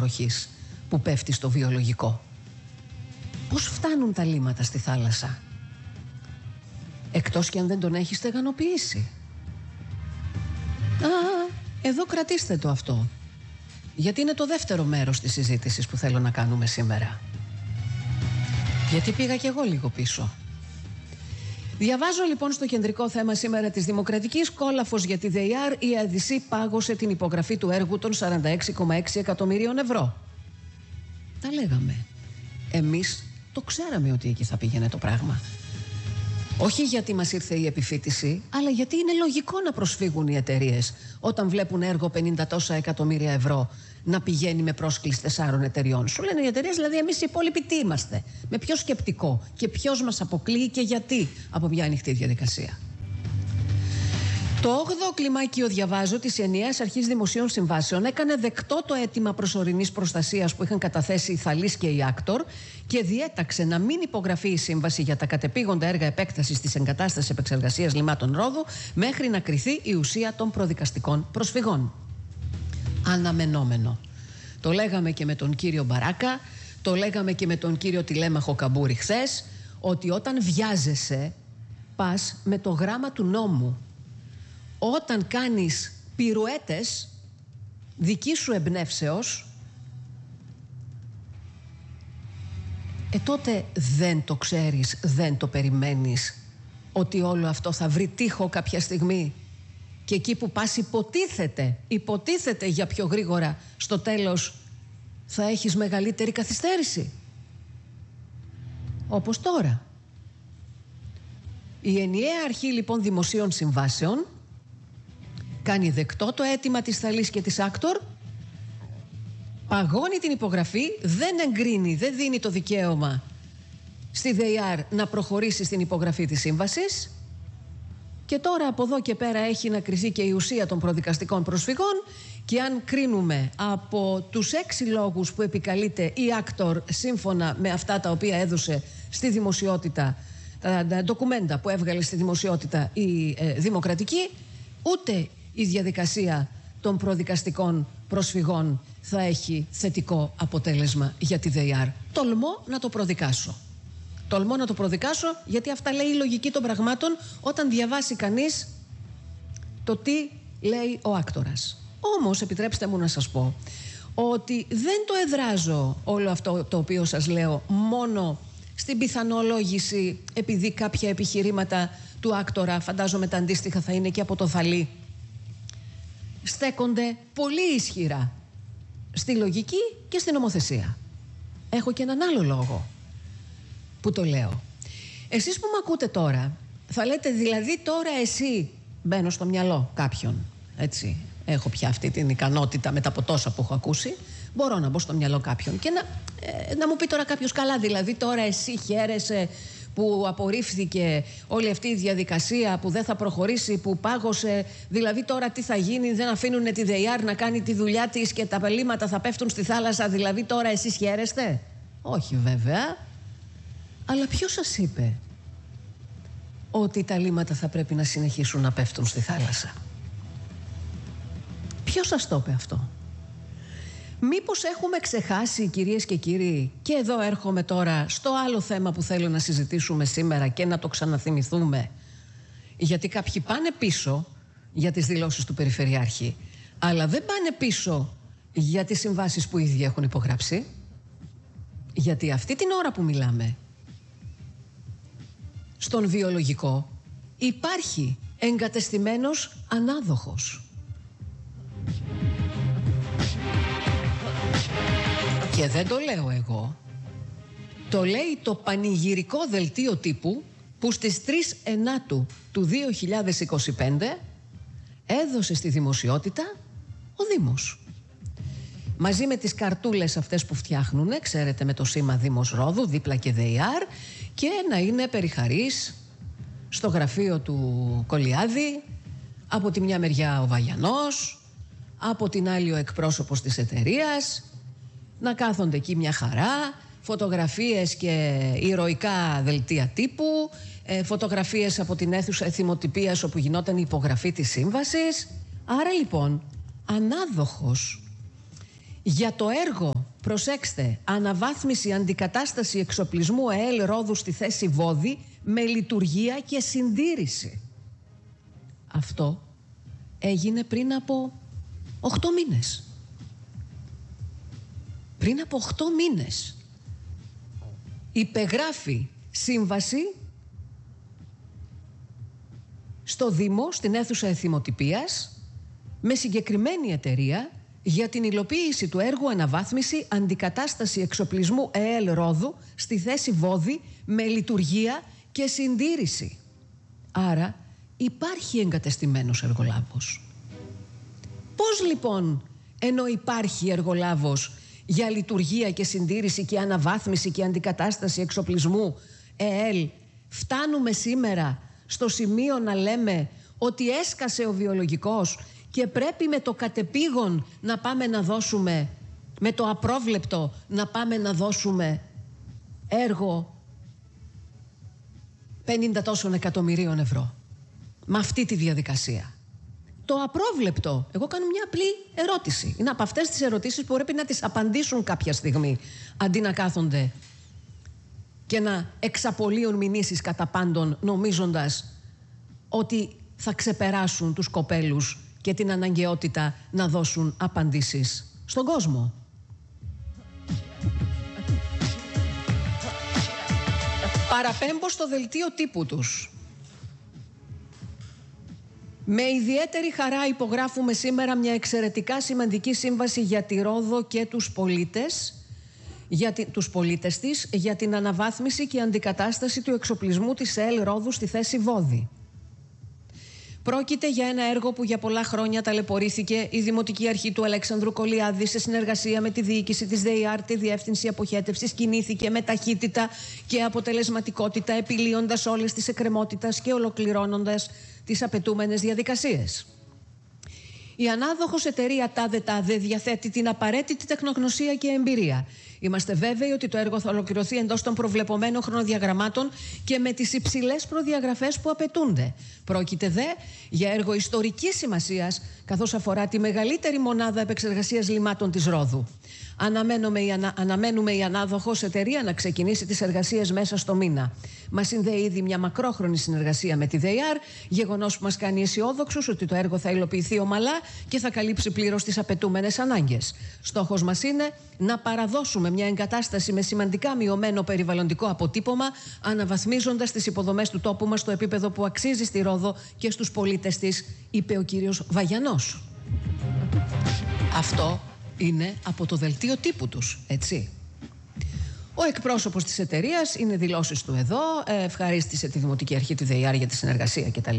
βροχής που πέφτει στο βιολογικό. Πώς φτάνουν τα λίμματα στη θάλασσα? Εκτός κι αν δεν τον έχει στεγανοποιήσει. Εδώ κρατήστε το αυτό, γιατί είναι το δεύτερο μέρος της συζήτησης που θέλω να κάνουμε σήμερα. Γιατί πήγα κι εγώ λίγο πίσω. Διαβάζω λοιπόν στο κεντρικό θέμα σήμερα της Δημοκρατικής: κόλαφος για τη ΔΕΙΑΡ, η ΑΔΣ πάγωσε την υπογραφή του έργου των 46,6 εκατομμυρίων ευρώ. Τα λέγαμε. Εμείς το ξέραμε ότι εκεί θα πήγαινε το πράγμα. Όχι γιατί μας ήρθε η επιφύτηση, αλλά γιατί είναι λογικό να προσφύγουν οι εταιρείες όταν βλέπουν έργο 50 τόσα εκατομμύρια ευρώ να πηγαίνει με πρόσκληση 4 εταιριών. Σου λένε οι εταιρείες, δηλαδή εμείς οι υπόλοιποι τι είμαστε? Με ποιο σκεπτικό και ποιος μας αποκλείει και γιατί από μια ανοιχτή διαδικασία? Το 8ο κλιμάκιο, διαβάζω, της Ενιαίας Αρχής Δημοσίων Συμβάσεων έκανε δεκτό το αίτημα προσωρινής προστασίας που είχαν καταθέσει η Θαλής και η Άκτορ και διέταξε να μην υπογραφεί η σύμβαση για τα κατεπήγοντα έργα επέκτασης της εγκατάστασης επεξεργασίας λιμάτων Ρόδου μέχρι να κριθεί η ουσία των προδικαστικών προσφυγών. Αναμενόμενο. Το λέγαμε και με τον κύριο Μπαράκα, το λέγαμε και με τον κύριο Τηλέμαχο Καμπούρη χθες, ότι όταν βιάζεσαι πας με το γράμμα του νόμου. Όταν κάνεις πυρουέτες δική σου εμπνεύσεως, τότε δεν το ξέρεις, δεν το περιμένεις ότι όλο αυτό θα βρει τείχο κάποια στιγμή και εκεί που πας υποτίθεται για πιο γρήγορα, στο τέλος θα έχεις μεγαλύτερη καθυστέρηση. Όπως τώρα. Η Ενιαία Αρχή λοιπόν Δημοσίων Συμβάσεων κάνει δεκτό το αίτημα της Θαλής και της Άκτορ, παγώνει την υπογραφή, δεν εγκρίνει, δεν δίνει το δικαίωμα στη ΔΕΙΑΡ να προχωρήσει στην υπογραφή της σύμβασης και τώρα από εδώ και πέρα έχει να κριθεί και η ουσία των προδικαστικών προσφυγών και αν κρίνουμε από τους 6 λόγους που επικαλείται η Άκτορ σύμφωνα με αυτά τα οποία έδωσε στη δημοσιότητα, τα ντοκουμέντα που έβγαλε στη δημοσιότητα η Δημοκρατική, ούτε η διαδικασία των προδικαστικών προσφυγών θα έχει θετικό αποτέλεσμα για τη ΔΕΙΑΡ. Τολμώ να το προδικάσω. Τολμώ να το προδικάσω, γιατί αυτά λέει η λογική των πραγμάτων όταν διαβάσει κανείς το τι λέει ο άκτορας. Όμως επιτρέψτε μου να σας πω ότι δεν το εδράζω όλο αυτό το οποίο σας λέω μόνο στην πιθανολόγηση επειδή κάποια επιχειρήματα του άκτορα, φαντάζομαι τα αντίστοιχα θα είναι και από το Θαλή, στέκονται πολύ ισχυρά στη λογική και στην νομοθεσία. Έχω και έναν άλλο λόγο που το λέω. Εσείς που με ακούτε τώρα θα λέτε, δηλαδή τώρα εσύ, μπαίνω στο μυαλό κάποιον, έτσι, έχω πια αυτή την ικανότητα μετά από τόσα που έχω ακούσει, μπορώ να μπω στο μυαλό κάποιον και να μου πει τώρα κάποιος, καλά, δηλαδή τώρα εσύ χαίρεσαι που απορρίφθηκε όλη αυτή η διαδικασία, που δεν θα προχωρήσει, που πάγωσε, δηλαδή τώρα τι θα γίνει, δεν αφήνουν τη ΔΕΙΑΡ να κάνει τη δουλειά της και τα λίμματα θα πέφτουν στη θάλασσα, δηλαδή τώρα εσείς χαίρεστε? Όχι βέβαια, αλλά ποιος σας είπε ότι τα λίμματα θα πρέπει να συνεχίσουν να πέφτουν στη θάλασσα? Ποιος σας το είπε αυτό? Μήπως έχουμε ξεχάσει, κυρίες και κύριοι, και εδώ έρχομαι τώρα στο άλλο θέμα που θέλω να συζητήσουμε σήμερα και να το ξαναθυμηθούμε, γιατί κάποιοι πάνε πίσω για τις δηλώσεις του Περιφερειάρχη, αλλά δεν πάνε πίσω για τις συμβάσεις που ήδη έχουν υπογράψει, γιατί αυτή την ώρα που μιλάμε στον βιολογικό υπάρχει εγκατεστημένος ανάδοχος. Και δεν το λέω εγώ, το λέει το πανηγυρικό δελτίο τύπου που στις 3 Ενάτου του 2025 έδωσε στη δημοσιότητα ο Δήμος. Μαζί με τις καρτούλες αυτές που φτιάχνουν, ξέρετε, με το σήμα Δήμος Ρόδου, δίπλα και ΔΕΙΑΡ, και να είναι περιχαρής στο γραφείο του Κολιάδη, από τη μια μεριά ο Βαγιανός, από την άλλη ο εκπρόσωπος της εταιρείας, να κάθονται εκεί μια χαρά, φωτογραφίες και ηρωικά δελτία τύπου, φωτογραφίες από την αίθουσα θυμοτυπίας όπου γινόταν η υπογραφή της σύμβασης. Άρα λοιπόν, ανάδοχος για το έργο, προσέξτε, αναβάθμιση αντικατάσταση εξοπλισμού ΑΕΛ Ρόδου στη θέση Βόδη με λειτουργία και συντήρηση. Αυτό έγινε πριν από 8 μήνες. Πριν από 8 μήνες υπεγράφει σύμβαση στο Δήμο, στην αίθουσα εθιμοτυπίας, με συγκεκριμένη εταιρεία για την υλοποίηση του έργου αναβάθμιση αντικατάσταση εξοπλισμού ΕΕΛ Ρόδου στη θέση Βόδη με λειτουργία και συντήρηση. Άρα υπάρχει εγκατεστημένος εργολάβος. Πώς λοιπόν, ενώ υπάρχει εργολάβος για λειτουργία και συντήρηση και αναβάθμιση και αντικατάσταση εξοπλισμού ΕΕΛ, φτάνουμε σήμερα στο σημείο να λέμε ότι έσκασε ο βιολογικός και πρέπει με το κατεπήγον να πάμε να δώσουμε, με το απρόβλεπτο να πάμε να δώσουμε έργο 50 τόσων εκατομμυρίων ευρώ. Με αυτή τη διαδικασία. Το απρόβλεπτο, εγώ κάνω μια απλή ερώτηση. Είναι από αυτές τις ερωτήσεις που πρέπει να τις απαντήσουν κάποια στιγμή, αντί να κάθονται και να εξαπολύουν μηνύσεις κατά πάντων, νομίζοντας ότι θα ξεπεράσουν τους κοπέλους και την αναγκαιότητα να δώσουν απαντήσεις στον κόσμο. Παραπέμπω στο δελτίο τύπου τους. Με ιδιαίτερη χαρά υπογράφουμε σήμερα μια εξαιρετικά σημαντική σύμβαση για τη Ρόδο και τους πολίτες της για την αναβάθμιση και αντικατάσταση του εξοπλισμού της ΕΕΛ Ρόδου στη θέση Βόδη. Πρόκειται για ένα έργο που για πολλά χρόνια ταλαιπωρήθηκε η Δημοτική Αρχή του Αλέξανδρου Κολιάδη σε συνεργασία με τη διοίκηση της ΔΕΙΑΡ, τη Διεύθυνση Αποχέτευσης, κινήθηκε με ταχύτητα και αποτελεσματικότητα, επιλύοντας όλες τις εκκρεμότητες και ολοκληρώνοντας τις απαιτούμενες διαδικασίες. Η ανάδοχος εταιρεία ΤΑΔΕ διαθέτει την απαραίτητη τεχνογνωσία και εμπειρία. Είμαστε βέβαιοι ότι το έργο θα ολοκληρωθεί εντός των προβλεπωμένων χρονοδιαγραμμάτων και με τις υψηλές προδιαγραφές που απαιτούνται. Πρόκειται δε για έργο ιστορικής σημασίας, καθώς αφορά τη μεγαλύτερη μονάδα επεξεργασίας λιμάτων της Ρόδου. Αναμένουμε η ανάδοχος εταιρεία να ξεκινήσει τις εργασίες μέσα στο μήνα. Μας συνδέει ήδη μια μακρόχρονη συνεργασία με τη ΔΕΙΑΡ, γεγονός που μας κάνει αισιόδοξους ότι το έργο θα υλοποιηθεί ομαλά και θα καλύψει πλήρως τις απαιτούμενες ανάγκες. Στόχος μας είναι να παραδώσουμε μια εγκατάσταση με σημαντικά μειωμένο περιβαλλοντικό αποτύπωμα, αναβαθμίζοντας τις υποδομές του τόπου μας στο επίπεδο που αξίζει στη Ρόδο και στους πολίτες της, είπε ο κύριος Βαγιανός. Αυτό είναι από το δελτίο τύπου τους, έτσι. Ο εκπρόσωπος της εταιρείας, είναι δηλώσεις του εδώ, ευχαρίστησε τη Δημοτική Αρχή, τη ΔΕΙΑΡ για τη συνεργασία κτλ.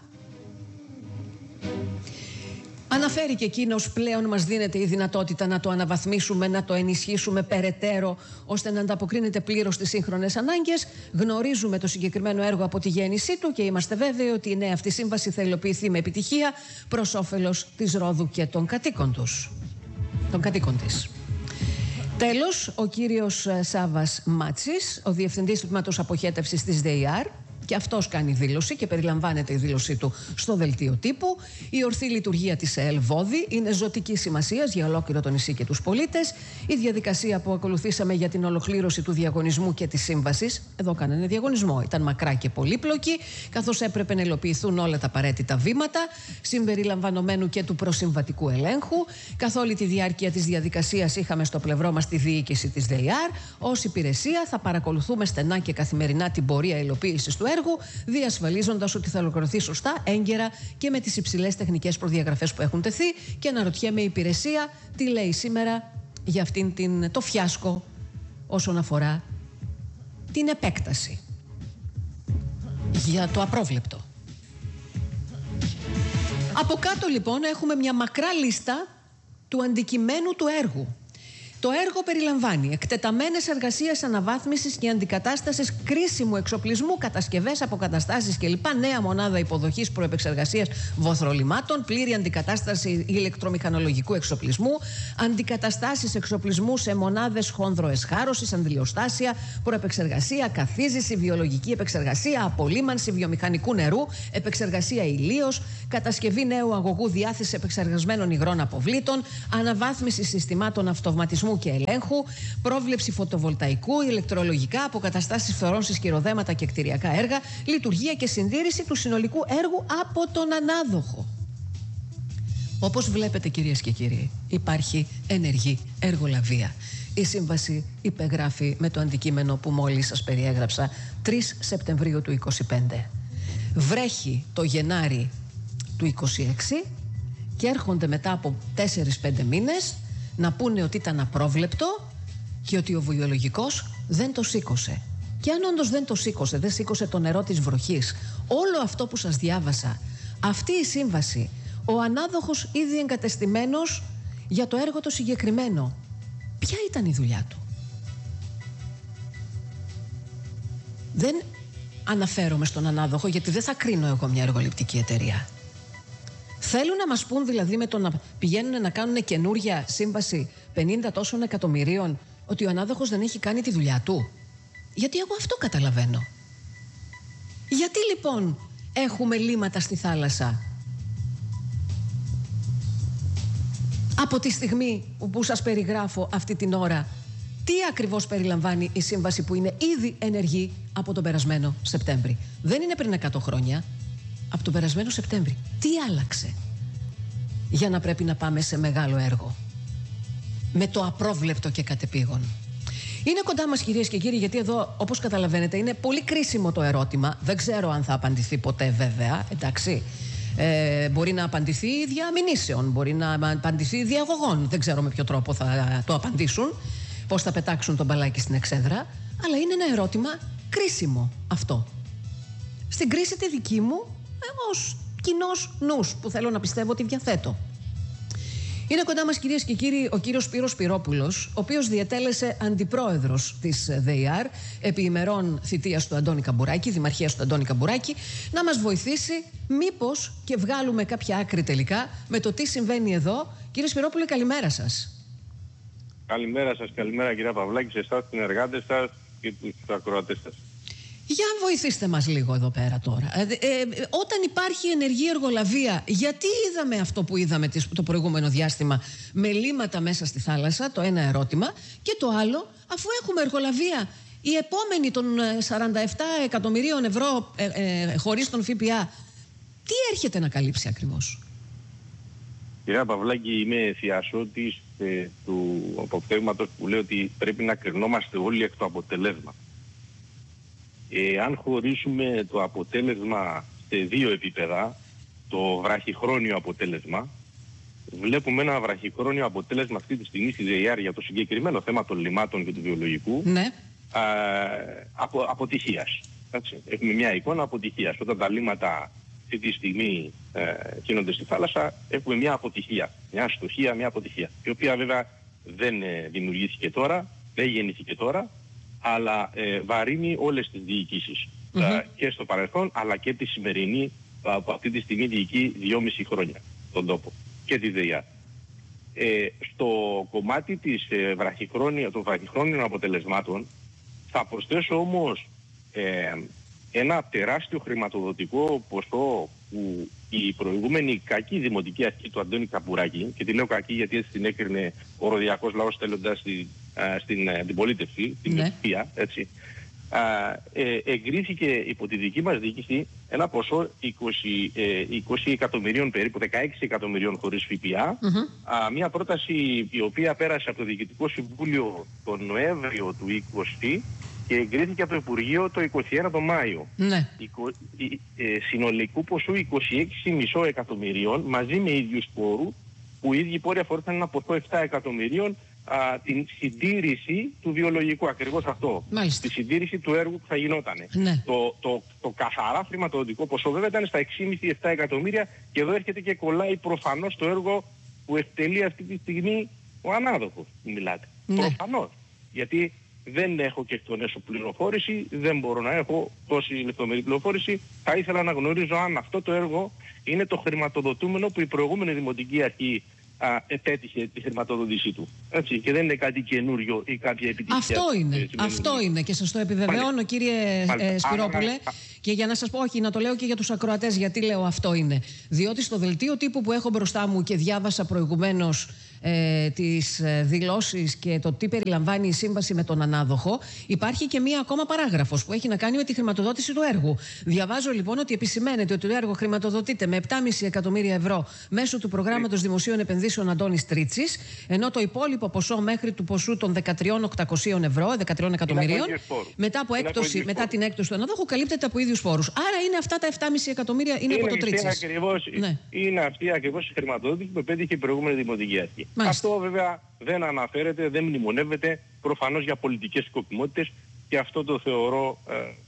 Αναφέρει και εκείνος, πλέον μας δίνεται η δυνατότητα να το αναβαθμίσουμε, να το ενισχύσουμε περαιτέρω, ώστε να ανταποκρίνεται πλήρως στις σύγχρονες ανάγκες. Γνωρίζουμε το συγκεκριμένο έργο από τη γέννησή του και είμαστε βέβαιοι ότι η νέα αυτή σύμβαση θα υλοποιηθεί με επιτυχία προς όφελος της Ρόδου και των κατοίκων της. Τέλος, ο κύριος Σάββας Μάτσης, ο Διευθυντής του Τμήματος Αποχέτευσης της ΔΕΙΑΡ, και αυτός κάνει δήλωση και περιλαμβάνεται η δήλωσή του στο δελτίο τύπου. Η ορθή λειτουργία της ΕΕΛ Βόδη είναι ζωτική σημασίας για ολόκληρο το νησί και τους πολίτες. Η διαδικασία που ακολουθήσαμε για την ολοκλήρωση του διαγωνισμού και της σύμβασης, εδώ κάνανε διαγωνισμό, ήταν μακρά και πολύπλοκη, καθώς έπρεπε να υλοποιηθούν όλα τα απαραίτητα βήματα, συμπεριλαμβανομένου και του προσυμβατικού ελέγχου. Καθ' όλη τη διάρκεια της διαδικασίας είχαμε στο πλευρό μας τη διοίκηση της ΔΕΙΑΡ. Ως υπηρεσία θα παρακολουθούμε στενά και καθημερινά την πορεία υλοποίησης του έργου, διασφαλίζοντας ότι θα ολοκληρωθεί σωστά, έγκαιρα και με τις υψηλές τεχνικές προδιαγραφές που έχουν τεθεί. Και αναρωτιέμαι η υπηρεσία τι λέει σήμερα για αυτήν το φιάσκο όσον αφορά την επέκταση, για το απρόβλεπτο. Από κάτω λοιπόν έχουμε μια μακρά λίστα του αντικειμένου του έργου. Το έργο περιλαμβάνει εκτεταμένες εργασίες αναβάθμισης και αντικατάστασης κρίσιμου εξοπλισμού, κατασκευές, αποκαταστάσεις κλπ. Νέα μονάδα υποδοχής προεπεξεργασίας βοθρολιμάτων, πλήρη αντικατάσταση ηλεκτρομηχανολογικού εξοπλισμού, αντικαταστάσεις εξοπλισμού σε μονάδες χονδροεσχάρωσης, αντιλιοστάσια, προεπεξεργασία, καθίζηση, βιολογική επεξεργασία, απολύμανση βιομηχανικού νερού, επεξεργασία ηλίως, κατασκευή νέου αγωγού διάθεση επεξεργασμένων υγρών αποβλήτων, αναβάθμιση συστημάτων αυτοματισμού και ελέγχου, πρόβλεψη φωτοβολταϊκού, ηλεκτρολογικά, αποκαταστάσεις φθορών σε σκυροδέματα και κτηριακά έργα, λειτουργία και συντήρηση του συνολικού έργου από τον ανάδοχο. Όπως βλέπετε, κυρίες και κύριοι, υπάρχει ενεργή εργολαβία. Η σύμβαση υπεγράφει με το αντικείμενο που μόλις σας περιέγραψα 3 Σεπτεμβρίου του 2025. Βρέχει το Γενάρη του 2026 και έρχονται μετά από 4-5 μήνες να πούνε ότι ήταν απρόβλεπτο και ότι ο βιολογικός δεν το σήκωσε. Και αν όντως δεν το σήκωσε, δεν σήκωσε το νερό της βροχής, όλο αυτό που σας διάβασα, αυτή η σύμβαση, ο ανάδοχος ήδη εγκατεστημένος για το έργο το συγκεκριμένο, ποια ήταν η δουλειά του? Δεν αναφέρομαι στον ανάδοχο, γιατί δεν θα κρίνω εγώ μια εργοληπτική εταιρεία. Θέλουν να μας πούν δηλαδή με το να πηγαίνουν να κάνουν καινούρια σύμβαση 50 τόσων εκατομμυρίων ότι ο ανάδοχος δεν έχει κάνει τη δουλειά του? Γιατί εγώ αυτό καταλαβαίνω. Γιατί λοιπόν έχουμε λίμματα στη θάλασσα από τη στιγμή που σας περιγράφω αυτή την ώρα? Τι ακριβώς περιλαμβάνει η σύμβαση που είναι ήδη ενεργή από τον περασμένο Σεπτέμβρη? Δεν είναι πριν 100 χρόνια. Από τον περασμένο Σεπτέμβρη. Τι άλλαξε για να πρέπει να πάμε σε μεγάλο έργο με το απρόβλεπτο και κατεπήγον? Είναι κοντά μας, κυρίες και κύριοι, γιατί εδώ, όπως καταλαβαίνετε, είναι πολύ κρίσιμο το ερώτημα. Δεν ξέρω αν θα απαντηθεί ποτέ, βέβαια, εντάξει. Μπορεί να απαντηθεί διαμηνήσεων, μπορεί να απαντηθεί διαγωγών. Δεν ξέρω με ποιο τρόπο θα το απαντήσουν, πώς θα πετάξουν τον μπαλάκι στην εξέδρα. Αλλά είναι ένα ερώτημα κρίσιμο αυτό. Στην κρίση τη δική μου, ως κοινός νους που θέλω να πιστεύω ότι διαθέτω. Είναι κοντά μας, κυρίες και κύριοι, ο κύριος Σπύρος Σπυρόπουλος, ο οποίος διετέλεσε αντιπρόεδρος της ΔΕΙΑΡ επί ημερών θητείας του Αντώνη Καμπουράκη, δημαρχίας του Αντώνη Καμπουράκη, να μας βοηθήσει μήπως και βγάλουμε κάποια άκρη τελικά με το τι συμβαίνει εδώ. Κύριε Σπυρόπουλε, καλημέρα σας. Καλημέρα σας, καλημέρα κυρία Παυλάκη, σε εσάς, τους συνεργάτες σας και τους ακροατές σας. Για βοηθήστε μας λίγο εδώ πέρα τώρα. Όταν υπάρχει ενεργή εργολαβία, γιατί είδαμε αυτό που είδαμε το προηγούμενο διάστημα με λίμματα μέσα στη θάλασσα? Το ένα ερώτημα. Και το άλλο, αφού έχουμε εργολαβία, η επόμενη των 47 εκατομμυρίων ευρώ χωρίς τον ΦΠΑ, τι έρχεται να καλύψει ακριβώς? Κυρία Παυλάκη, είμαι θειασότης του αποφθέγματος που λέει ότι πρέπει να κρινόμαστε όλοι εκ του αποτελέσματος. Αν χωρίσουμε το αποτέλεσμα σε δύο επίπεδα, το βραχυχρόνιο αποτέλεσμα, βλέπουμε ένα βραχυχρόνιο αποτέλεσμα αυτή τη στιγμή στη ΔΕΙΑΡ για το συγκεκριμένο θέμα των λιμάτων και του βιολογικού, ναι, αποτυχίας. Έχουμε μια εικόνα αποτυχίας. Όταν τα λίματα αυτή τη στιγμή γίνονται στη θάλασσα, έχουμε μια αποτυχία, μια αστοχία, μια αποτυχία, η οποία βέβαια δεν δημιουργήθηκε τώρα, δεν γεννήθηκε τώρα, αλλά βαρύνει όλες τις διοικήσεις και στο παρελθόν, αλλά και τη σημερινή, που αυτή τη στιγμή διοικεί 2,5 χρόνια τον τόπο και τη ΔΕΙΑΡ. Στο κομμάτι της των βραχυχρόνιων αποτελεσμάτων θα προσθέσω όμως ένα τεράστιο χρηματοδοτικό ποσό που η προηγούμενη κακή δημοτική αρχή του Αντώνη Καμπουράκη, και τη λέω κακή γιατί έτσι την έκρινε ο ροδιακός λαός στέλνοντας στην αντιπολίτευση, την πλειοψηφία, έτσι, εγκρίθηκε υπό τη δική μας διοίκηση ένα ποσό 20 εκατομμυρίων, περίπου 16 εκατομμυρίων χωρίς ΦΠΑ, μια πρόταση η οποία πέρασε από το Διοικητικό Συμβούλιο τον Νοέμβριο του 2020 και εγκρίθηκε από το Υπουργείο το 21 το Μάιο. Ναι. Συνολικού ποσού 26,5 εκατομμυρίων μαζί με ίδιους πόρους, που οι ίδιοι πόροι αφορούσαν ένα ποσό 7 εκατομμυρίων, την συντήρηση του βιολογικού, ακριβώς αυτό. Μάλιστα. Τη συντήρηση του έργου που θα γινότανε. Ναι. Το καθαρά χρηματοδοτικό ποσό βέβαια ήταν στα 6,5-7 εκατομμύρια και εδώ έρχεται και κολλάει προφανώς το έργο που εκτελεί αυτή τη στιγμή ο ανάδοχος που μιλάτε. Ναι. Προφανώς. Γιατί δεν έχω και εκ των έσω πληροφόρηση, δεν μπορώ να έχω τόση λεπτομερή πληροφόρηση. Θα ήθελα να γνωρίζω αν αυτό το έργο είναι το χρηματοδοτούμενο που η προηγούμενη Δημοτική Αρχή επέτυχε τη χρηματοδότησή του. Έτσι, και δεν είναι κάτι καινούριο ή κάποια επιτυχία. Αυτό είναι και σας το επιβεβαιώνω, κύριε Σπυρόπουλε. Και για να σας πω, όχι, να το λέω και για τους ακροατές, γιατί λέω αυτό είναι. Διότι στο δελτίο τύπου που έχω μπροστά μου και διάβασα προηγουμένως τις δηλώσεις και το τι περιλαμβάνει η σύμβαση με τον ανάδοχο, υπάρχει και μία ακόμα παράγραφος που έχει να κάνει με τη χρηματοδότηση του έργου. Διαβάζω λοιπόν ότι επισημαίνεται ότι το έργο χρηματοδοτείται με 7,5 εκατομμύρια ευρώ μέσω του προγράμματος δημοσίων επενδύσεων Αντώνης Τρίτσης, ενώ το υπόλοιπο ποσό μέχρι του ποσού των 13.800 ευρώ, 13 εκατομμυρίων, μετά την έκπτωση του ανάδοχου, καλύπτεται από ίδιους φόρους. Άρα είναι αυτά τα 7,5 εκατομμύρια είναι από το Τρίτσης. Είναι αυτή ακριβώς η χρηματοδότηση που επέτυχε η προηγούμενη Δημοτική Αρχή. Αυτό βέβαια δεν αναφέρεται, δεν μνημονεύεται, προφανώς για πολιτικές σκοπιμότητες, και αυτό το θεωρώ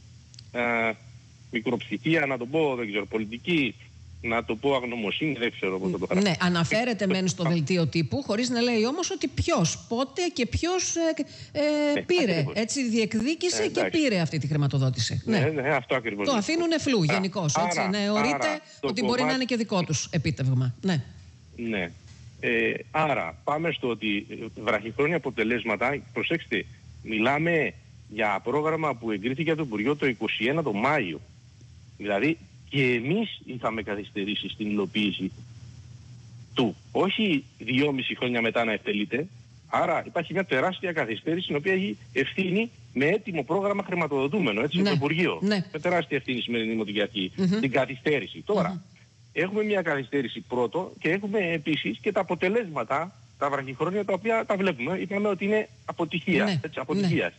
μικροψυχία, να το πω, δεν ξέρω, πολιτική, να το πω αγνωμοσύνη, δεν ξέρω πώς θα το χαρακτηρίσω. Ναι, αναφέρεται μεν στο δελτίο τύπου, χωρίς να λέει όμως ότι ποιος, πότε και ποιος πήρε. Έτσι διεκδίκησε και πήρε αυτή τη χρηματοδότηση. Ναι, αυτό ακριβώς. Το αφήνουν φλού γενικώς. Έτσι, ορείται ότι μπορεί να είναι και δικό τους επίτευγμα. Ναι. Άρα πάμε στο ότι βραχυχρόνια αποτελέσματα, προσέξτε, μιλάμε για πρόγραμμα που εγκρίθηκε από το Υπουργείο το 21 το Μάιο. Δηλαδή και εμείς είχαμε καθυστερήσει στην υλοποίηση του. Όχι 2,5 χρόνια μετά να εκτελείται. Άρα υπάρχει μια τεράστια καθυστέρηση, την οποία έχει ευθύνη με έτοιμο πρόγραμμα χρηματοδοτούμενο, έτσι, το Υπουργείο. Με τεράστια ευθύνη σημαίνει η Δημοτική Αρχή. Την καθυστέρηση. Τώρα, έχουμε μια καθυστέρηση πρώτο και έχουμε επίσης και τα αποτελέσματα, τα βραχυχρόνια, τα οποία τα βλέπουμε. Είπαμε ότι είναι αποτυχία. Αποτυχίας.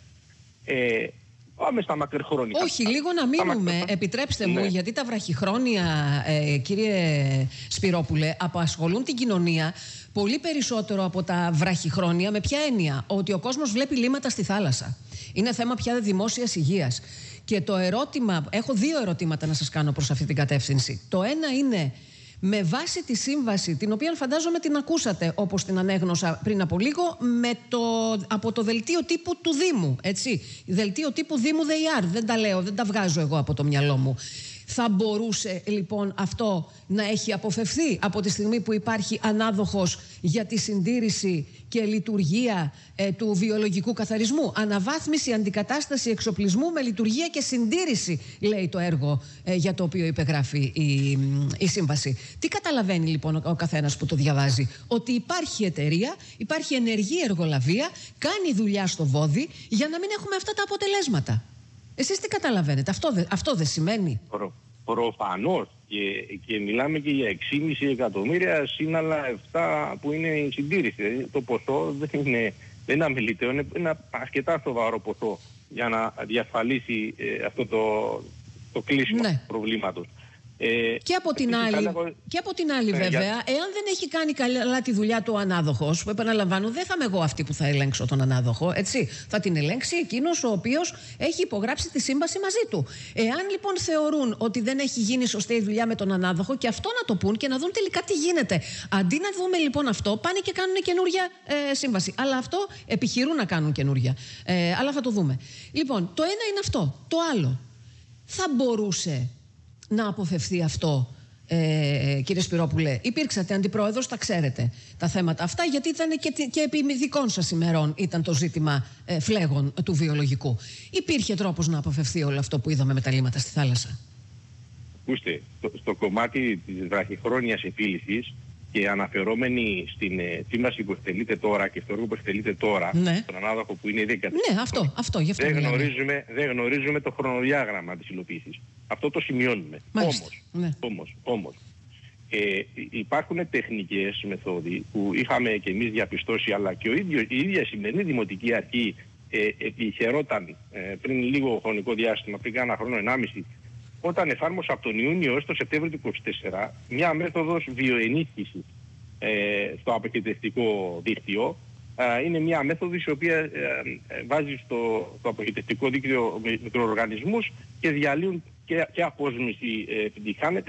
Πάμε στα μακροχρόνια. Όχι, λίγο να μείνουμε, επιτρέψτε μου, γιατί τα βραχυχρόνια, κύριε Σπυρόπουλε, απασχολούν την κοινωνία πολύ περισσότερο από τα βραχυχρόνια. Με ποια έννοια? Ότι ο κόσμος βλέπει λίμματα στη θάλασσα. Είναι θέμα πια δημόσιας υγείας. Και το ερώτημα, έχω δύο ερωτήματα να σας κάνω προς αυτή την κατεύθυνση. Το ένα είναι, με βάση τη σύμβαση, την οποία φαντάζομαι την ακούσατε όπως την ανέγνωσα πριν από λίγο, από το δελτίο τύπου του Δήμου, έτσι. Δελτίο τύπου Δήμου ΔΕΙΑΡ, δεν τα λέω, δεν τα βγάζω εγώ από το μυαλό μου. Θα μπορούσε λοιπόν αυτό να έχει αποφευθεί από τη στιγμή που υπάρχει ανάδοχος για τη συντήρηση και λειτουργία του βιολογικού καθαρισμού? Αναβάθμιση, αντικατάσταση εξοπλισμού με λειτουργία και συντήρηση, λέει το έργο για το οποίο υπεγράφει η σύμβαση. Τι καταλαβαίνει λοιπόν ο καθένας που το διαβάζει? Ότι υπάρχει εταιρεία, υπάρχει ενεργή εργολαβία, κάνει δουλειά στο βόδι για να μην έχουμε αυτά τα αποτελέσματα. Εσείς τι καταλαβαίνετε? Αυτό δεν σημαίνει? Προφανώς. Και μιλάμε και για 6,5 εκατομμύρια συν άλλα 7 που είναι η συντήρηση. Το ποσό δεν είναι αμεληταίο, είναι ένα αρκετά σοβαρό ποσό για να διασφαλίσει αυτό το κλείσιμο προβλήματος. Και από την άλλη βέβαια, εάν δεν έχει κάνει καλά τη δουλειά του ο ανάδοχος, που επαναλαμβάνω δεν θα είμαι εγώ αυτή που θα ελέγξω τον ανάδοχο, έτσι, θα την ελέγξει εκείνος ο οποίος έχει υπογράψει τη σύμβαση μαζί του. Εάν λοιπόν θεωρούν ότι δεν έχει γίνει σωστή η δουλειά με τον ανάδοχο, και αυτό να το πούν και να δουν τελικά τι γίνεται. Αντί να δούμε λοιπόν αυτό, πάνε και κάνουν καινούρια σύμβαση. Αλλά αυτό επιχειρούν να κάνουν καινούρια. Αλλά θα το δούμε. Λοιπόν, το ένα είναι αυτό. Το άλλο, θα μπορούσε να αποφευθεί αυτό, κύριε Σπυρόπουλε? Υπήρξατε αντιπρόεδρος, τα ξέρετε τα θέματα αυτά, γιατί ήταν και επί δικών σας ημερών ήταν το ζήτημα φλέγων του βιολογικού. Υπήρχε τρόπος να αποφευθεί όλο αυτό που είδαμε με τα λίμματα στη θάλασσα? Ακούστε, στο κομμάτι της βραχυχρόνιας επίλυσης και αναφερόμενοι στην σύμβαση που εκτελείται τώρα και στο έργο που εκτελείται τώρα, στον ανάδοχο που είναι ήδη εγκαταστημένο. Ναι, αυτό γι' αυτό δεν γνωρίζουμε το χρονοδιάγραμμα της υλοποίησης. Αυτό το σημειώνουμε. Όμως, υπάρχουν τεχνικές μεθόδοι που είχαμε και εμείς διαπιστώσει, αλλά και η ίδια σημερινή Δημοτική Αρχή επιχαιρόταν πριν λίγο χρονικό διάστημα, πριν κάνα χρόνο, 1,5, όταν εφάρμοσε από τον Ιούνιο έως τον Σεπτέμβριο του 2024 μια μέθοδος βιοενίσχυσης στο αποχετευτικό δίκτυο. Είναι μια μέθοδος η οποία βάζει στο αποχετευτικό δίκτυο μικροοργανισμούς και διαλύουν και απόσμηση επιτυχάνεται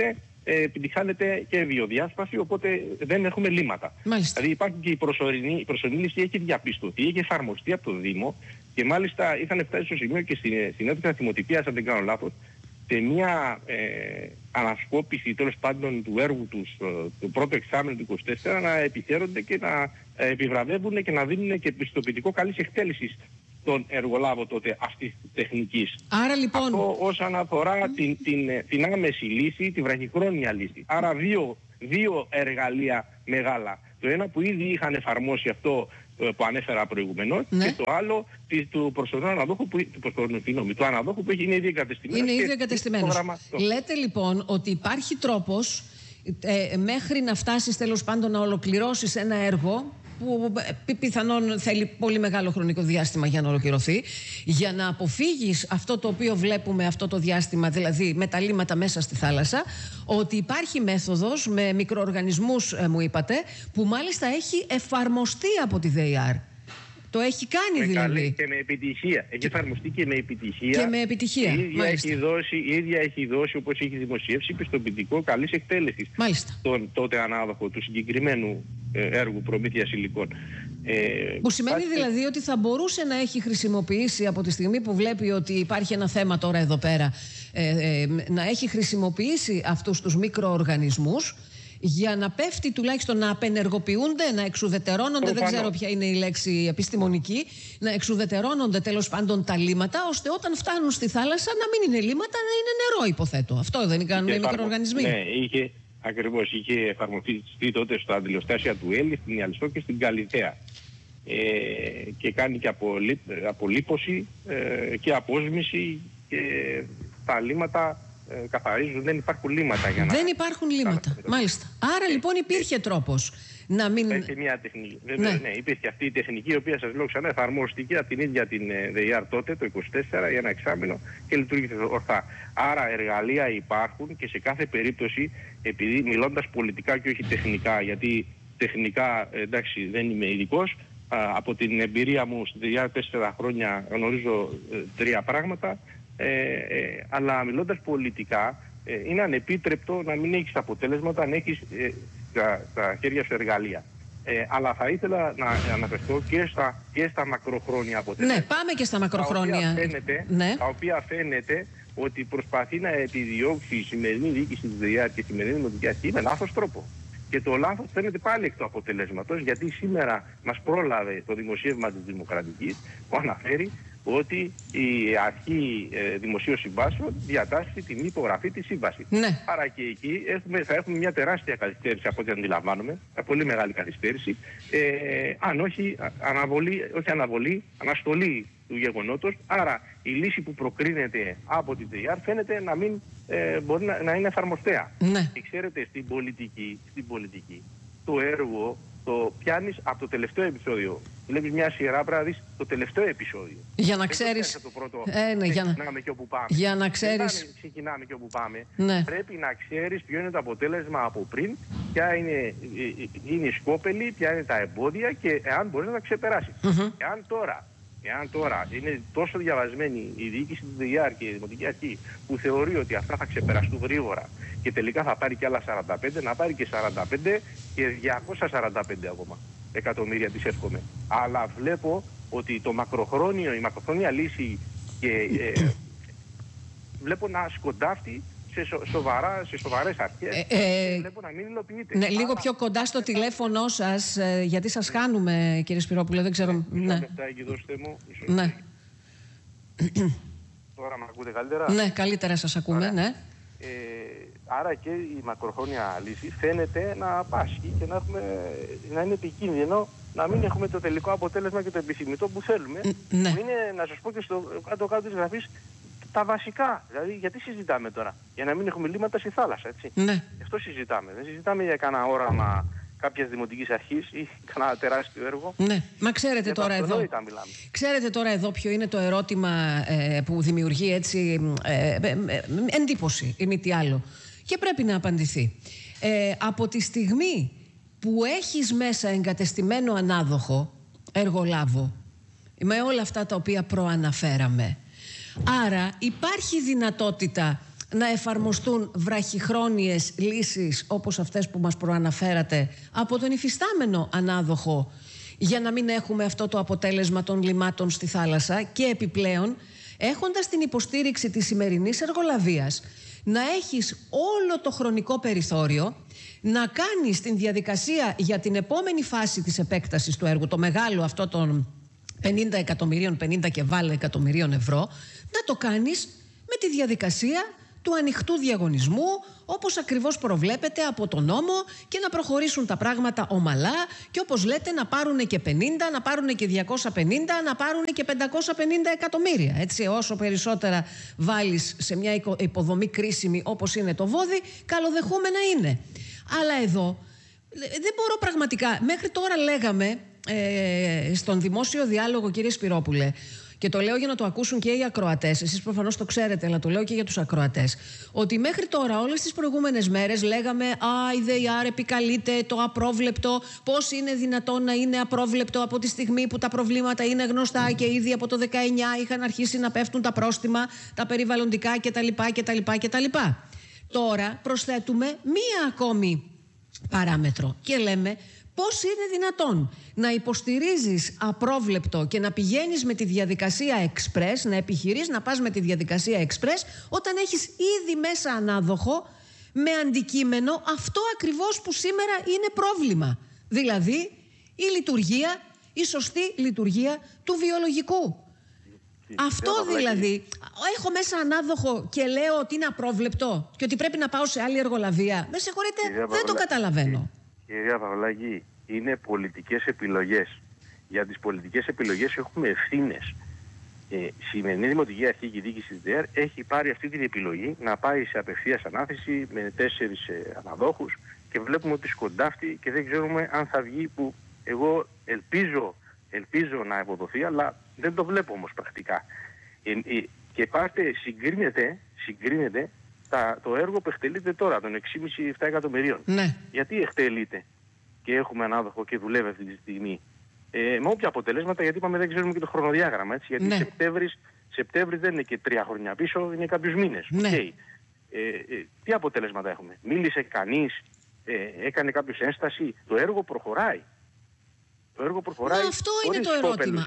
επιτυχάνεται και βιοδιάσπαση, οπότε δεν έχουμε λίμματα. Μάλιστα. Δηλαδή υπάρχει και η προσωρινή λύση, έχει διαπιστωθεί, έχει εφαρμοστεί από το Δήμο και μάλιστα είχαν φτάσει στο σημείο και στην αίθουσα θυμοτυπίας, αν δεν κάνω λάθος, σε μια ανασκόπηση τέλος πάντων του έργου τους το πρώτο εξάμηνο του 24 να επιχαίρονται και να επιβραβεύουν και να δίνουν και πιστοποιητικό καλής εκτέλεσης τον εργολάβο τότε αυτής της τεχνικής. Άρα λοιπόν... Αυτό όσον αφορά την άμεση λύση, τη βραχυχρόνια λύση. Άρα δύο εργαλεία μεγάλα. Το ένα που ήδη είχαν εφαρμόσει αυτό που ανέφερα προηγουμένως, ναι, και το άλλο του προσωρινού αναδόχου του αναδόχου που είναι ήδη εγκατεστημένος. Είναι ήδη εγκατεστημένος. Λέτε λοιπόν ότι υπάρχει τρόπος μέχρι να φτάσεις τέλος πάντων να ολοκληρώσεις ένα έργο που πιθανόν θέλει πολύ μεγάλο χρονικό διάστημα για να ολοκληρωθεί, για να αποφύγεις αυτό το οποίο βλέπουμε αυτό το διάστημα, δηλαδή με τα λίμματα μέσα στη θάλασσα, ότι υπάρχει μέθοδος με μικροοργανισμούς, μου είπατε, που μάλιστα έχει εφαρμοστεί από τη ΔΕΙΑΡ. Το έχει κάνει δηλαδή. Και με επιτυχία. Έχει εφαρμοστεί και με επιτυχία. Και με επιτυχία. Η ίδια έχει δώσει, όπως έχει δημοσιεύσει, πιστοποιητικό καλής εκτέλεσης. Μάλιστα. Τον τότε ανάδοχο του συγκεκριμένου έργου προμήθειας υλικών. Που σημαίνει δηλαδή ότι θα μπορούσε να έχει χρησιμοποιήσει από τη στιγμή που βλέπει ότι υπάρχει ένα θέμα τώρα εδώ πέρα, να έχει χρησιμοποιήσει αυτούς τους μικροοργανισμούς για να πέφτει τουλάχιστον, να απενεργοποιούνται, να εξουδετερώνονται, δεν ξέρω ποια είναι η λέξη επιστημονική, να εξουδετερώνονται τέλος πάντων τα λίμματα, ώστε όταν φτάνουν στη θάλασσα να μην είναι λίμματα, να είναι νερό, υποθέτω. Αυτό δεν κάνουν οι μικροοργανισμοί. Ναι, ακριβώς, είχε εφαρμοστεί τότε στα αντιλιοστάσια του Έλλη, στην Ιαλισσό και στην Καλυθέα. Και κάνει και απολίπωση και απόσμηση και τα λίμματα καθαρίζουν, δεν υπάρχουν λίμματα για να... Δεν υπάρχουν λίμματα, μάλιστα. Άρα λοιπόν υπήρχε τρόπος να μην... Υπήρχε μια τεχνική. Βέβαια, ναι, υπήρχε αυτή η τεχνική, η οποία σας λέω ξανά εφαρμόστηκε από την ίδια την ΔΕΙΑΡ τότε, το 24, για ένα εξάμηνο και λειτουργήσε ορθά. Άρα εργαλεία υπάρχουν και σε κάθε περίπτωση, επειδή μιλώντας πολιτικά και όχι τεχνικά, γιατί τεχνικά, εντάξει, δεν είμαι ειδικός, από την εμπειρία μου στη ΔΕΙΑΡ 4 χρόνια γνωρίζω 3 πράγματα, αλλά μιλώντας πολιτικά, είναι ανεπίτρεπτο να μην έχεις αποτέλεσματα, να έχεις στα χέρια σου εργαλεία. Αλλά θα ήθελα να αναφερθώ και στα μακροχρόνια αποτελέσματα. Ναι, πάμε και στα μακροχρόνια. Τα οποία φαίνεται ότι προσπαθεί να επιδιώξει η σημερινή διοίκηση της ΔΕΙΑΡ και η σημερινή δημοτική αρχή με λάθος τρόπο. Και το λάθος φαίνεται πάλι εκ του αποτελέσματος, γιατί σήμερα μας πρόλαβε το δημοσίευμα της Δημοκρατικής που αναφέρει ότι η αρχή δημοσίων συμβάσεων διατάσσει την υπογραφή της σύμβασης. Ναι. Άρα και εκεί θα έχουμε μια τεράστια καθυστέρηση από ό,τι αντιλαμβάνομαι, μια πολύ μεγάλη καθυστέρηση, αν όχι αναστολή του γεγονότος. Άρα η λύση που προκρίνεται από την ΔΕΙΑΡ φαίνεται να μην μπορεί να είναι εφαρμοστέα. Ναι. Και ξέρετε, στην πολιτική το έργο το πιάνεις από το τελευταίο επεισόδιο. Βλέπεις μια σειρά, πρέπει να δεις το τελευταίο επεισόδιο. Για να ξέρεις... ξεκινάμε και όπου πάμε. Για να ξέρεις... ξεκινάμε και όπου πάμε. Ναι. Πρέπει να ξέρεις ποιο είναι το αποτέλεσμα από πριν, ποια είναι η σκόπελη, ποια είναι τα εμπόδια και εάν μπορείς να τα ξεπεράσεις. Εάν τώρα είναι τόσο διαβασμένη η διοίκηση της ΔΕΙΑΡ και η Δημοτική Αρχή που θεωρεί ότι αυτά θα ξεπεραστούν γρήγορα και τελικά θα πάρει και άλλα 45, να πάρει και 45 και 245 ακόμα εκατομμύρια, της εύχομαι. Αλλά βλέπω ότι η μακροχρόνια λύση βλέπω να σκοντάφτει σε σοβαρές αρχές. Βλέπω να μην υλοποιείται. Ναι, λίγο πιο κοντά στο τηλέφωνο σας, γιατί σας χάνουμε, κύριε Σπυρόπουλε, δεν ξέρω. Ναι. Εκεί δώστε μου. Ναι. Τώρα με ακούτε καλύτερα? Ναι, καλύτερα σας ακούμε, ναι. Άρα και η μακροχρόνια λύση φαίνεται να πάσχει και να είναι επικίνδυνο να μην έχουμε το τελικό αποτέλεσμα και το επιθυμητό που θέλουμε. Ναι. Που είναι, να σας πω και στο κάτω-κάτω της γραφής, τα βασικά. Δηλαδή, γιατί συζητάμε τώρα? Για να μην έχουμε λίμματα στη θάλασσα, έτσι. Ναι. Γι' αυτό συζητάμε. Δεν συζητάμε για κανένα όραμα κάποιας δημοτικής αρχής ή κανένα τεράστιο έργο. Ναι. Μα ξέρετε τώρα εδώ. Ξέρετε τώρα εδώ ποιο είναι το ερώτημα που δημιουργεί έτσι εντύπωση ή μη τι άλλο. Και πρέπει να απαντηθεί. Από τη στιγμή που έχεις μέσα εγκατεστημένο ανάδοχο, εργολάβο, με όλα αυτά τα οποία προαναφέραμε, άρα υπάρχει δυνατότητα να εφαρμοστούν βραχυχρόνιες λύσεις όπως αυτές που μας προαναφέρατε από τον υφιστάμενο ανάδοχο, για να μην έχουμε αυτό το αποτέλεσμα των λιμάτων στη θάλασσα, και επιπλέον έχοντας την υποστήριξη της σημερινής εργολαβίας να έχεις όλο το χρονικό περιθώριο να κάνεις την διαδικασία για την επόμενη φάση της επέκτασης του έργου, το μεγάλο αυτό των 50 εκατομμυρίων, 50 και βάλε εκατομμυρίων ευρώ, να το κάνεις με τη διαδικασία του ανοιχτού διαγωνισμού, όπως ακριβώς προβλέπεται από τον νόμο, και να προχωρήσουν τα πράγματα ομαλά, και όπως λέτε να πάρουν και 50, να πάρουν και 250, να πάρουν και 550 εκατομμύρια. Έτσι, όσο περισσότερα βάλεις σε μια υποδομή κρίσιμη όπως είναι το Βόδι, καλοδεχούμενα είναι. Αλλά εδώ δεν μπορώ πραγματικά. Μέχρι τώρα λέγαμε στον δημόσιο διάλογο, κύριε Σπυρόπουλε, και το λέω για να το ακούσουν και οι ακροατές, εσείς προφανώς το ξέρετε, αλλά το λέω και για τους ακροατές, ότι μέχρι τώρα όλες τις προηγούμενες μέρες λέγαμε η ΔΕΙΑΡ επικαλείται το απρόβλεπτο, πώς είναι δυνατόν να είναι απρόβλεπτο από τη στιγμή που τα προβλήματα είναι γνωστά και ήδη από το 19 είχαν αρχίσει να πέφτουν τα πρόστιμα, τα περιβαλλοντικά κτλ. Τώρα προσθέτουμε μία ακόμη παράμετρο και λέμε πώς είναι δυνατόν να υποστηρίζεις απρόβλεπτο και να πηγαίνεις με τη διαδικασία express, να επιχειρείς να πας με τη διαδικασία express, όταν έχεις ήδη μέσα ανάδοχο με αντικείμενο αυτό ακριβώς που σήμερα είναι πρόβλημα. Δηλαδή η σωστή λειτουργία του βιολογικού. Αυτό δηλαδή. Έχω μέσα ανάδοχο και λέω ότι είναι απρόβλεπτο και ότι πρέπει να πάω σε άλλη εργολαβία. Με συγχωρείτε, δεν το καταλαβαίνω. Κυρία Παυλάκη, είναι πολιτικές επιλογές. Για τις πολιτικές επιλογές έχουμε ευθύνες. Η σημερινή Δημοτική Αρχή και η διοίκηση της ΔΕΙΑΡ έχει πάρει αυτή την επιλογή να πάει σε απευθείας ανάθεση με 4 αναδόχους και βλέπουμε ότι σκοντάφτει και δεν ξέρουμε αν θα βγει, που εγώ ελπίζω να υποδοθεί, αλλά δεν το βλέπω όμως πρακτικά. Και συγκρίνεται το έργο που εκτελείται τώρα, των 6,5-7 εκατομμυρίων. Ναι. Γιατί εκτελείται και έχουμε ανάδοχο και δουλεύει αυτή τη στιγμή με όποια αποτελέσματα, γιατί είπαμε δεν ξέρουμε και το χρονοδιάγραμμα, έτσι, γιατί Σεπτέμβρη δεν είναι και 3 χρόνια πίσω, είναι κάποιους μήνες. Ναι. Okay. Τι αποτελέσματα έχουμε? Μίλησε κανείς, έκανε κάποιος ένσταση? Το έργο προχωράει. Αυτό είναι το ερώτημα.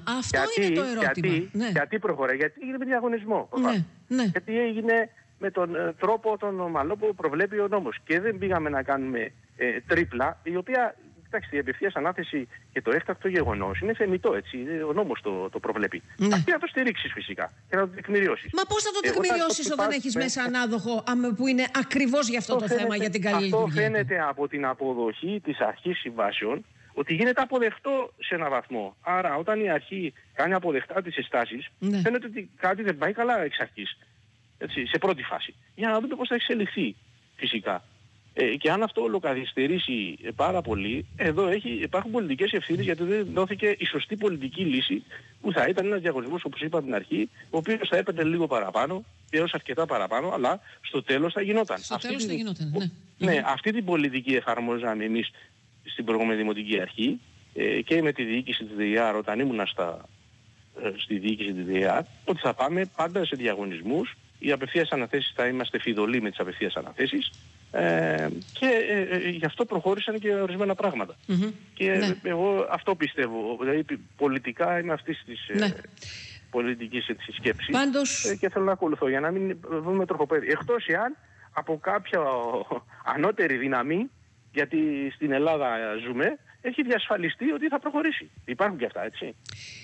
Γιατί προχωράει? Γιατί έγινε με διαγωνισμό. Ναι. Γιατί έγινε με τον τρόπο τον ομαλό που προβλέπει ο νόμος. Και δεν πήγαμε να κάνουμε τρίπλα, η οποία, κοιτάξτε, η απευθείας ανάθεση και το έκτακτο γεγονός είναι θεμιτό, έτσι. Ο νόμος το προβλέπει. Ναι. Αυτή να το στηρίξεις φυσικά και να το τεκμηριώσεις. Μα πώς θα το τεκμηριώσεις όταν έχεις μέσα ανάδοχο που είναι ακριβώς για αυτό το θέμα, για την καλή λειτουργία? Αυτό φαίνεται από την αποδοχή της αρχής συμβάσεων, ότι γίνεται αποδεκτό σε έναν βαθμό. Άρα, όταν η αρχή κάνει αποδεκτά τις συστάσεις, φαίνεται ότι κάτι δεν πάει καλά εξ αρχής. Έτσι, σε πρώτη φάση. Για να δούμε πώς θα εξελιχθεί φυσικά. Και αν αυτό ολοκαθυστερήσει πάρα πολύ, εδώ υπάρχουν πολιτικές ευθύνες, γιατί δεν δόθηκε η σωστή πολιτική λύση, που θα ήταν ένας διαγωνισμός, όπως είπα από την αρχή, ο οποίος θα έπαιρνε λίγο παραπάνω, έως αρκετά παραπάνω, αλλά στο τέλος θα γινόταν. Ναι, αυτή την πολιτική εφαρμόζαμε εμείς στην προηγούμενη Δημοτική Αρχή και με τη διοίκηση της ΔΕΙΑΡ, όταν ήμουνα στη διοίκηση της ΔΕΙΑΡ, ότι θα πάμε πάντα σε διαγωνισμούς. Οι απευθείας αναθέσεις, θα είμαστε φιδωλοί με τις απευθείας αναθέσεις, και γι' αυτό προχώρησαν και ορισμένα πράγματα. Και εγώ αυτό πιστεύω. Δηλαδή πολιτικά είμαι αυτής της πολιτικής σκέψης. Πάντως... και θέλω να ακολουθώ για να μην δούμε τροχοπέδι. Εκτός εάν από κάποια ανώτερη δύναμη, γιατί στην Ελλάδα ζούμε, έχει διασφαλιστεί ότι θα προχωρήσει. Υπάρχουν και αυτά, έτσι.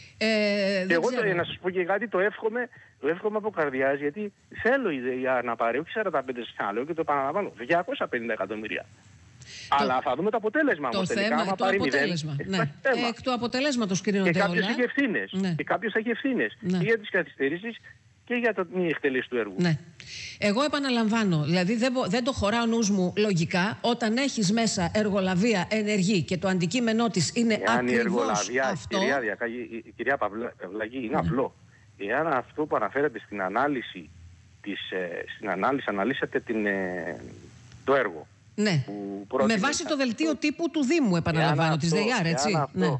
Και εγώ να σας πω και κάτι, το εύχομαι από καρδιάς, γιατί θέλω η ΔΕΙΑΡ να πάρει όχι 45 σκάλαιο, και το επαναλαμβάνω, 250 εκατομμύρια. Αλλά θα δούμε το αποτέλεσμα όμως τελικά, άμα πάρει 0. Εκ του αποτελέσματος κρίνονται όλα. Και κάποιος έχει ευθύνες. Και κάποιος έχει ευθύνες. Και για τις καθυστερήσεις και για το μη εκτέλεση του έργου. Ναι. Εγώ επαναλαμβάνω, δηλαδή δεν το χωρά ο νους μου λογικά, όταν έχεις μέσα εργολαβία ενεργή και το αντικείμενό της είναι ακριβώς αυτό. Κυρία Παυλάκη, είναι απλό. Εάν αυτό που αναφέρατε στην ανάλυση, αναλύσατε το έργο. Ναι. Με βάση το δελτίο τύπου του Δήμου, επαναλαμβάνω, της ΔΕΙΑΡ, έτσι.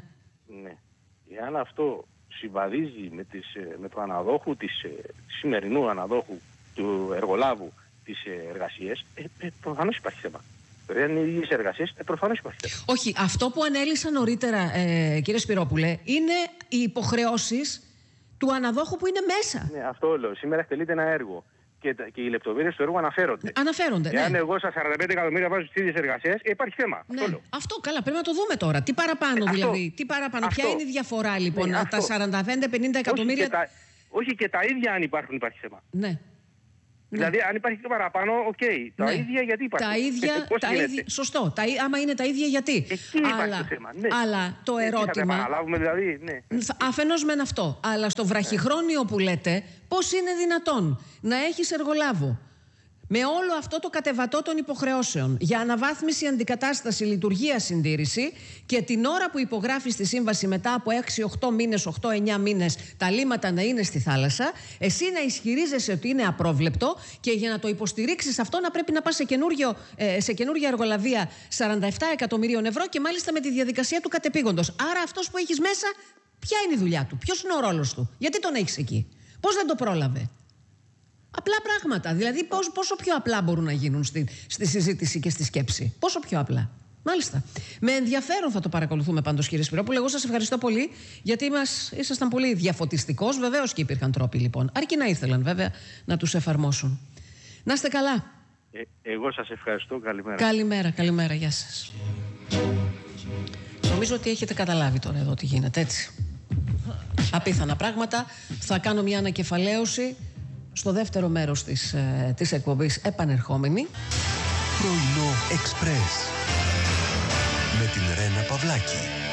Εάν αυτό συμβαδίζει με το αναδόχου, σημερινού αναδόχου του εργολάβου τις εργασίες, προφανώς υπάρχει θέμα. Δεν είναι οι ίδιες εργασίες, προφανώς υπάρχει θέμα. Όχι, αυτό που ανέλησα νωρίτερα, κύριε Σπυρόπουλε, είναι οι υποχρεώσεις του αναδόχου που είναι μέσα. Ναι, αυτό λέω. Σήμερα εκτελείται ένα έργο. Και οι λεπτομέρειες του έργου αναφέρονται. Εάν εγώ στα 45 εκατομμύρια βάζω τις ίδιες εργασίες, υπάρχει θέμα. Ναι. Αυτό καλά, πρέπει να το δούμε τώρα. Τι παραπάνω δηλαδή, ποια είναι η διαφορά λοιπόν, τα 45-50 εκατομμύρια. Όχι και τα ίδια αν υπάρχουν, υπάρχει θέμα. Ναι. Δηλαδή, αν υπάρχει και παραπάνω, τα ίδια γιατί υπάρχουν. Τα ίδια, σωστό. Άμα είναι τα ίδια, γιατί. Εκεί υπάρχει το θέμα. Ναι. Αλλά το ερώτημα. Θα επαναλάβουμε δηλαδή. Ναι. Αφενός μεν αυτό. Αλλά στο βραχυχρόνιο που λέτε, πώς είναι δυνατόν να έχεις εργολάβο με όλο αυτό το κατεβατό των υποχρεώσεων για αναβάθμιση, αντικατάσταση, λειτουργία, συντήρηση και την ώρα που υπογράφεις τη σύμβαση μετά από 6-8 μήνες, 8-9 μήνες τα λίμματα να είναι στη θάλασσα, εσύ να ισχυρίζεσαι ότι είναι απρόβλεπτο και για να το υποστηρίξεις αυτό να πρέπει να πας σε καινούργια εργολαβία 47 εκατομμυρίων ευρώ και μάλιστα με τη διαδικασία του κατεπήγοντος. Άρα αυτός που έχεις μέσα, ποια είναι η δουλειά του, ποιος είναι ο ρόλος του, γιατί τον έχεις εκεί, πώς δεν το πρόλαβε. Απλά πράγματα. Δηλαδή, πόσο πιο απλά μπορούν να γίνουν στη συζήτηση και στη σκέψη. Πόσο πιο απλά. Μάλιστα. Με ενδιαφέρον θα το παρακολουθούμε πάντως, κύριε Σπυρόπουλε. Εγώ σας ευχαριστώ πολύ, γιατί ήσασταν πολύ διαφωτιστικός. Βεβαίως και υπήρχαν τρόποι, λοιπόν. Αρκεί να ήθελαν, βέβαια, να τους εφαρμόσουν. Να είστε καλά. Εγώ σας ευχαριστώ. Καλημέρα. Καλημέρα. Γεια σας. Νομίζω ότι έχετε καταλάβει τώρα εδώ τι γίνεται, έτσι. Απίθανα πράγματα. Θα κάνω μια ανακεφαλαίωση στο δεύτερο μέρος της εκπομπής επανερχόμενη. Πρωινό Εξπρές με την Ρένα Παυλάκη.